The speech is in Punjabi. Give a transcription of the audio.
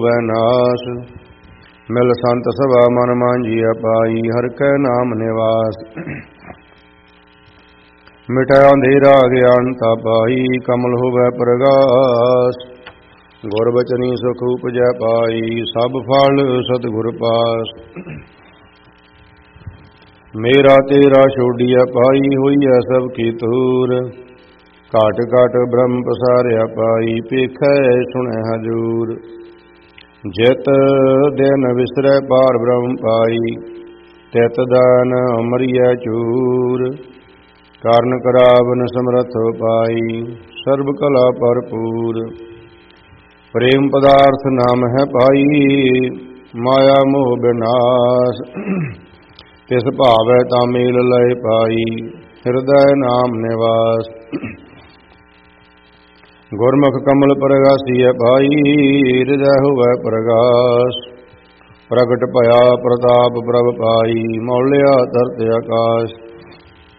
ਵੈ ਨਾਸ। ਮਿਲ ਸੰਤ ਸਭਾ ਮਨ ਮਾਂਜੀਐ ਪਾਈ, ਹਰਿ ਕੈ ਨਾਮ ਨਿਵਾਸ। ਮਿਟੈ ਅੰਧੇਰਾ ਅਗਿਆਨਤਾ ਪਾਈ, ਕਮਲ ਹੋਵੈ ਪ੍ਰਗਾਸ। ਗੁਰ ਬਚਨੀ ਸੁਖ ਉਪਜੈ ਪਾਈ, ਸਭ ਫਲ ਸਤਿਗੁਰ ਪਾਸ। ਮੇਰਾ ਤੇਰਾ ਛੋਡੀਐ ਪਾਈ, ਹੋਈਐ ਸਭ ਕੀ ਤੂਰ। ਘਾਟ ਘਾਟ ਬ੍ਰਹਮ ਪਸਾਰਿਆ ਪਾਈ, ਪੇਖੈ ਸੁਣੈ ਹਜੂਰ। ਜਿਤ ਦਿਨ ਵਿਸਰੈ ਪਾਰ ਬ੍ਰਹਮ ਪਾਈ, ਤਿਤ ਦਾਨ ਅਮਰੀਐ ਚੂਰ। ਕਾਰਨ ਕਰਾਵਨ ਸਮਰਥ ਪਾਈ, ਸਰਬ ਕਲਾ ਭਰਪੂਰ। ਪ੍ਰੇਮ ਪਦਾਰਥ ਨਾਮ ਹੈ ਪਾਈ, ਮਾਇਆ ਮੋਹ ਬਿਨਾਸ਼। ਤਿਸ ਭਾਵੈ ਤਾਂ ਮੇਲ ਲਇ ਪਾਈ, ਹਿਰਦੈ ਨਾਮ ਨਿਵਾਸ। ਗੁਰਮੁਖ ਕਮਲ ਪ੍ਰਗਾਸੀਐ ਪਾਈ, ਹਿਰਦੈ ਹੋਵੈ ਪ੍ਰਗਾਸ। ਪ੍ਰਗਟ ਭਇਆ ਪ੍ਰਤਾਪ ਪ੍ਰਭ ਪਾਈ, ਮੌਲਿਆ ਧਰਤਿ ਆਕਾਸ਼।